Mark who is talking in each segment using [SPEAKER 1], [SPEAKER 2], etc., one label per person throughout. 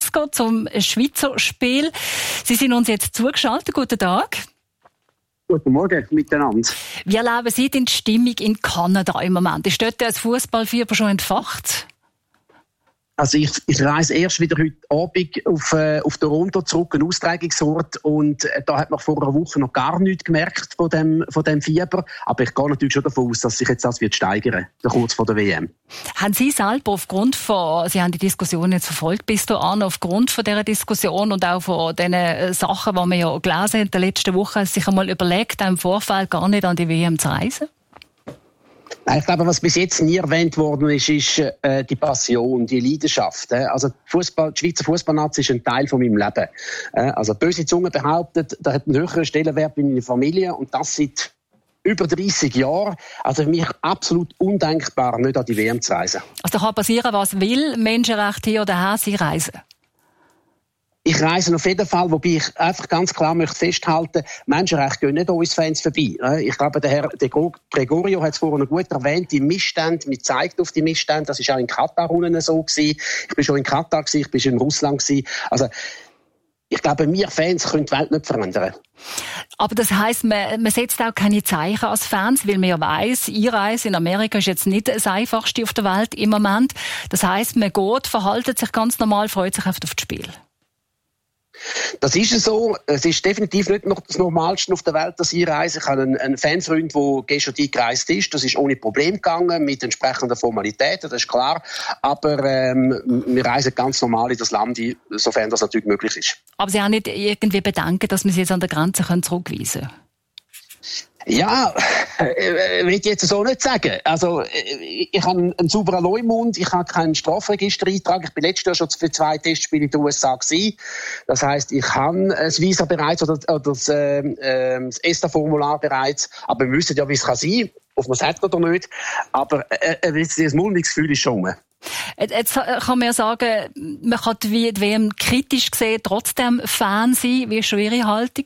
[SPEAKER 1] Francisco zum Schweizer Spiel. Sie sind uns jetzt zugeschaltet. Guten Tag.
[SPEAKER 2] Guten Morgen miteinander.
[SPEAKER 1] Wie erleben Sie die Stimmung in Kanada im Moment? Ist dort das Fußballfieber schon entfacht?
[SPEAKER 2] Also ich reise erst wieder heute Abend auf Toronto zurück, ein Austragungsort, und da hat man vor einer Woche noch gar nichts gemerkt von dem Fieber. Aber ich gehe natürlich schon davon aus, dass sich jetzt das wird steigern, kurz vor der WM. Haben
[SPEAKER 1] Sie selber Sie haben die Diskussion jetzt verfolgt bis dahin, aufgrund von dieser Diskussion und auch von den Sachen, die wir ja gelesen haben in der letzten Woche, sich einmal überlegt, im Vorfeld gar nicht an die WM zu reisen?
[SPEAKER 2] Ich glaube, was bis jetzt nie erwähnt worden ist die Passion, die Leidenschaft. Also die Schweizer Fußballnazi ist ein Teil von meinem Leben. Also böse Zunge behauptet, da hat einen höheren Stellenwert in meiner Familie, und das seit über 30 Jahren. Also für mich absolut undenkbar, nicht an die WM zu reisen.
[SPEAKER 1] Also da kann passieren, was will, Menschenrecht hier oder her, Sie reisen?
[SPEAKER 2] Ich reise auf jeden Fall, wobei ich einfach ganz klar möchte festhalten, Menschenrechte gehen nicht an uns Fans vorbei. Ich glaube, der Herr Gregorio hat es vorhin gut erwähnt, die Missstände, mir zeigt auf die Missstände, das ist auch in Katar unten so gewesen. Ich bin schon in Katar gewesen, ich bin schon in Russland gewesen. Also, ich glaube, wir Fans können die Welt nicht verändern.
[SPEAKER 1] Aber das heisst, man setzt auch keine Zeichen als Fans, weil man ja weiss, Einreise in Amerika ist jetzt nicht das einfachste auf der Welt im Moment. Das heisst, man geht, verhaltet sich ganz normal, freut sich auf das Spiel.
[SPEAKER 2] Das ist so. Es ist definitiv nicht noch das Normalste auf der Welt, dass ich reise. Ich habe einen Fanfreund, der gestern gereist ist. Das ist ohne Problem gegangen, mit entsprechenden Formalitäten, das ist klar. Aber wir reisen ganz normal in das Land, sofern das natürlich möglich ist. Aber
[SPEAKER 1] Sie haben nicht irgendwie Bedenken, dass wir Sie jetzt an der Grenze zurückweisen können?
[SPEAKER 2] Ja, will ich jetzt so nicht sagen. Also, ich habe einen sauberen Leumund, ich habe keinen Strafregistereintrag. Ich bin letztes Jahr schon für 2 Testspiele in den USA gewesen. Das heisst, ich habe ein Visa bereits oder das ESTA-Formular bereits. Aber wir wissen ja, wie es sein kann, ob man es hat oder nicht. Aber das mulmiges Gefühl ist schon.
[SPEAKER 1] Jetzt kann man ja sagen, man kann die WM kritisch sehen, trotzdem Fan sein. Wie ist schon Ihre Haltung?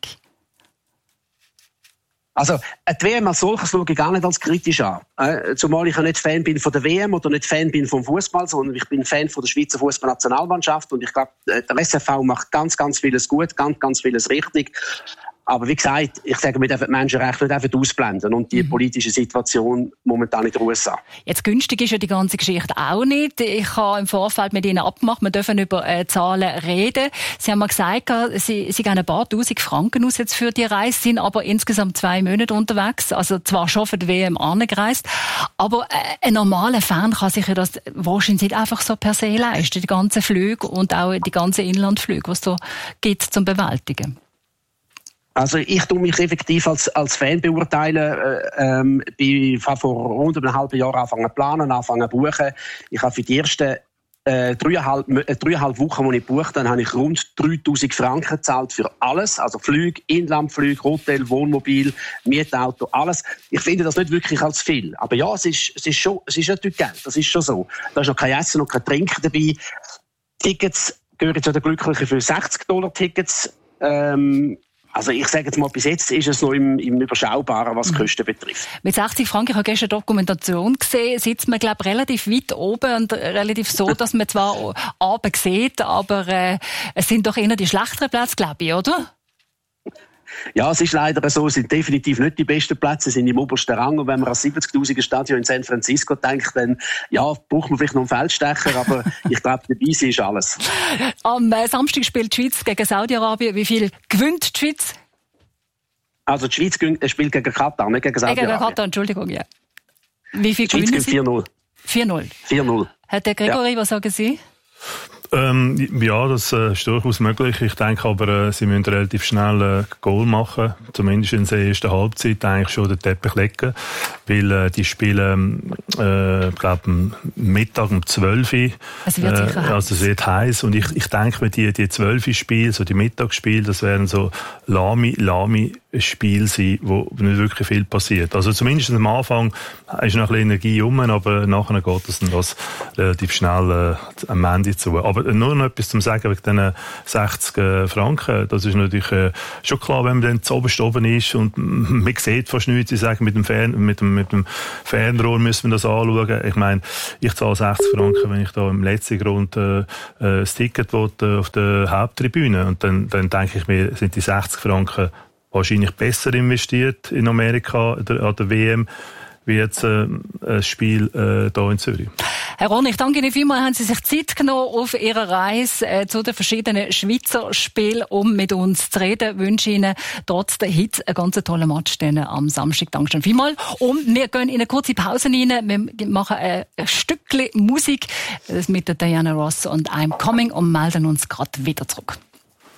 [SPEAKER 2] Also, die WM als solches schaue ich gar nicht als kritisch an. Zumal ich ja nicht Fan bin von der WM oder nicht Fan bin vom Fußball, sondern ich bin Fan von der Schweizer Fußballnationalmannschaft, und ich glaube, der SFV macht ganz, ganz vieles gut, ganz, ganz vieles richtig. Aber wie gesagt, ich sage, wir dürfen die Menschenrechte nicht einfach ausblenden und die politische Situation momentan in den USA.
[SPEAKER 1] Jetzt günstig ist ja die ganze Geschichte auch nicht. Ich habe im Vorfeld mit Ihnen abgemacht, wir dürfen über Zahlen reden. Sie haben mal gesagt, Sie geben ein paar tausend Franken aus jetzt für die Reise, sind aber insgesamt 2 Monate unterwegs, also zwar schon für die WM angereist, aber ein normaler Fan kann sich ja das wahrscheinlich nicht einfach so per se leisten, die ganzen Flüge und auch die ganzen Inlandflüge, was es so gibt zum Bewältigen.
[SPEAKER 2] Also ich tue mich effektiv als Fan beurteilen. Ich habe vor rund einem halben Jahr angefangen zu planen, angefangen zu buchen. Ich habe für die ersten 3,5 Wochen, die ich gebucht habe, habe ich rund 3'000 Franken gezahlt für alles. Also Flüge, Inlandflüge, Hotel, Wohnmobil, Mietauto, alles. Ich finde das nicht wirklich als viel. Aber ja, es ist natürlich Geld. Das ist schon so. Da ist noch kein Essen, noch kein Trinken dabei. Tickets gehören zu den Glücklichen für $60 Also ich sage jetzt mal, bis jetzt ist es noch im Überschaubaren, was die Kosten betrifft.
[SPEAKER 1] Mit 60 Franken, ich habe gestern eine Dokumentation gesehen, sitzt man, glaube ich, relativ weit oben und relativ so, dass man zwar runter sieht, aber es sind doch eher die schlechteren Plätze, glaube ich, oder?
[SPEAKER 2] Ja, es ist leider so, es sind definitiv nicht die besten Plätze, es sind im obersten Rang. Und wenn man an 70'000er Stadion in San Francisco denkt, dann ja, braucht man vielleicht noch einen Feldstecher, aber ich glaube, dabei ist alles.
[SPEAKER 1] Am Samstag spielt die Schweiz gegen Saudi-Arabien. Wie viel gewinnt die Schweiz?
[SPEAKER 2] Also die Schweiz spielt gegen Katar, nicht gegen Saudi-Arabien.
[SPEAKER 1] Gegen Katar, Entschuldigung, ja. Wie viel gewinnen Sie?
[SPEAKER 2] 4-0.
[SPEAKER 1] 4-0?
[SPEAKER 2] 4-0.
[SPEAKER 1] Herr Gregory, was sagen Sie?
[SPEAKER 3] Ja, das ist durchaus möglich. Ich denke aber, sie müssen relativ schnell Goal machen. Zumindest in der ersten Halbzeit eigentlich schon den Teppich legen. Weil die spielen, glaube Mittag um 12 Uhr.
[SPEAKER 1] Es wird sicher heiß.
[SPEAKER 3] Also es wird heiß. Und ich denke mir, die 12 Uhr Spiele, so die Mittagsspiele, das wären so lahme ein Spiel sein, wo nicht wirklich viel passiert. Also zumindest am Anfang ist noch ein bisschen Energie rum, aber nachher geht es dann das relativ schnell am Ende zu. Aber nur noch etwas zum Sagen wegen diesen 60 Franken. Das ist natürlich schon klar, wenn man dann zu oben ist und man sieht fast nichts. Sie sagen, mit dem Fernrohr müssen wir das anschauen. Ich meine, ich zahle 60 Franken, wenn ich da im letzten Grund das Ticket will, auf der Haupttribüne. Und dann denke ich mir, sind die 60 Franken wahrscheinlich besser investiert in Amerika an der WM wie jetzt ein Spiel hier in Zürich.
[SPEAKER 1] Herr Ron, ich danke Ihnen vielmals. Haben Sie sich Zeit genommen auf Ihrer Reise zu den verschiedenen Schweizer Spielen, um mit uns zu reden. Ich wünsche Ihnen trotz der Hitze einen ganz tollen Match am Samstag. Dankeschön vielmals. Und wir gehen in eine kurze Pause rein. Wir machen ein Stückchen Musik mit der Diana Ross und I'm Coming und melden uns gerade wieder zurück.